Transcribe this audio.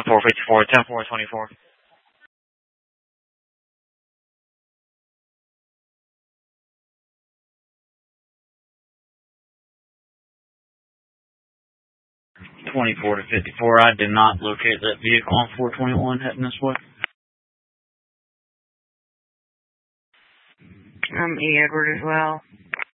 454, 10-4-24. Twenty-four to 54. I did not locate that vehicle on 421 heading this way. E. Edward as well.